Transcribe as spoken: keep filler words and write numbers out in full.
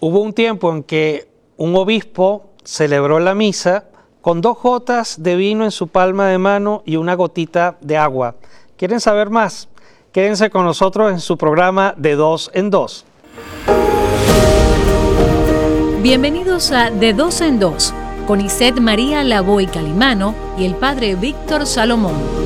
Hubo un tiempo en que un obispo celebró la misa con dos gotas de vino en su palma de mano y una gotita de agua. ¿Quieren saber más? Quédense con nosotros en su programa De Dos en Dos. Bienvenidos a De Dos en Dos, con Iset María Lavoy Calimano y el padre Víctor Salomón.